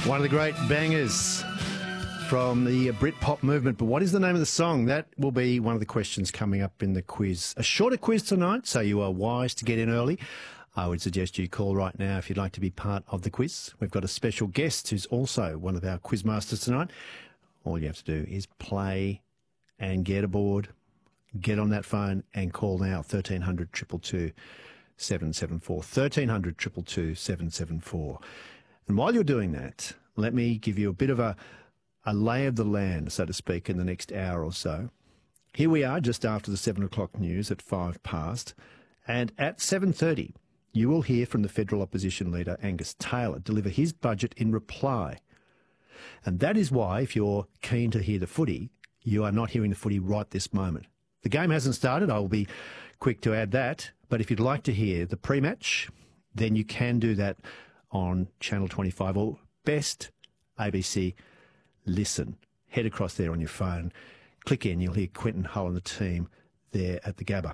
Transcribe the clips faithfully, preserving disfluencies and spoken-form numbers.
One of the great bangers from the Britpop movement. But what is the name of the song? That will be one of the questions coming up in the quiz. A shorter quiz tonight, so you are wise to get in early. I would suggest you call right now if you'd like to be part of the quiz. We've got a special guest who's also one of our quiz masters tonight. All you have to do is play and get aboard, get on that phone and call now thirteen hundred, two two two, seven seven four. thirteen hundred, two two two, seven seven four. And while you're doing that, let me give you a bit of a, a lay of the land, so to speak, in the next hour or so. Here we are just after the seven o'clock news at five past. And at seven thirty, you will hear from the federal opposition leader, Angus Taylor, deliver his budget in reply. And that is why, if you're keen to hear the footy, you are not hearing the footy right this moment. The game hasn't started, I will be quick to add that. But if you'd like to hear the pre-match, then you can do that on Channel twenty-five, or best, A B C Listen. Head across there on your phone, click in, you'll hear Quentin Hull and the team there at the Gabba.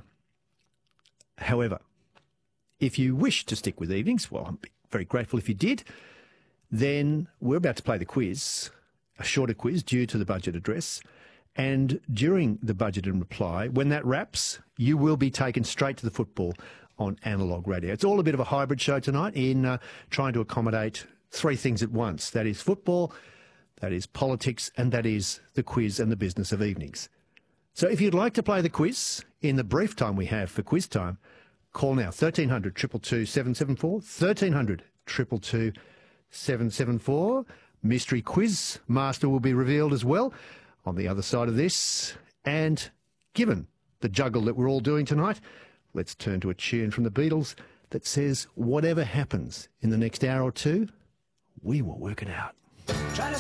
However, if you wish to stick with evenings, well, I'm very grateful if you did, then we're about to play the quiz, a shorter quiz due to the budget address. And during the budget and reply, when that wraps, you will be taken straight to the football on Analog Radio. It's all a bit of a hybrid show tonight in uh, trying to accommodate three things at once. That is football, that is politics, and that is the quiz and the business of evenings. So if you'd like to play the quiz in the brief time we have for quiz time, call now, thirteen hundred, two two two, seven seven four, thirteen hundred, two two two, seven seven four. Mystery quiz master will be revealed as well on the other side of this. And given the juggle that we're all doing tonight, let's turn to a tune from the Beatles that says, whatever happens in the next hour or two, we will work it out.